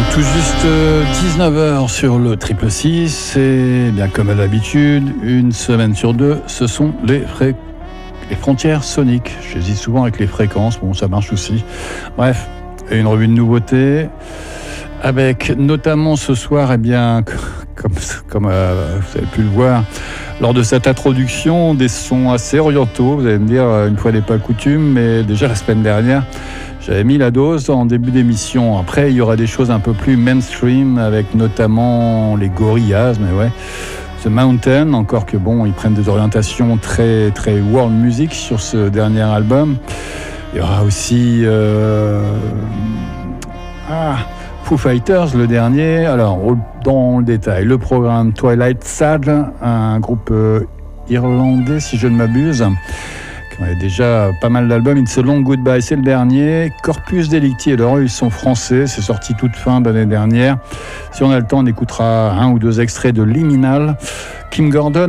Tout juste 19h sur le 666, et bien comme à l'habitude, une semaine sur deux, ce sont les frontières soniques. J'hésite souvent avec les fréquences, bon ça marche aussi. Bref, une revue de nouveautés, avec notamment ce soir, eh bien, comme vous avez pu le voir, lors de cette introduction, des sons assez orientaux, vous allez me dire, une fois n'est pas coutume, mais déjà la semaine dernière, j'avais mis la dose en début d'émission. Après, il y aura des choses un peu plus mainstream, avec notamment les Gorillaz, mais ouais, The Mountain, encore que bon, ils prennent des orientations très, très world music sur ce dernier album. Il y aura aussi Foo Fighters, le dernier. Alors, dans le détail, le programme Twilight Sad, un groupe irlandais, si je ne m'abuse. On a déjà pas mal d'albums. It's a Long Goodbye, c'est le dernier. Corpus Delicti, alors ils sont français, c'est sorti toute fin d'année dernière. Si on a le temps, on écoutera un ou deux extraits de Liminal. Kim Gordon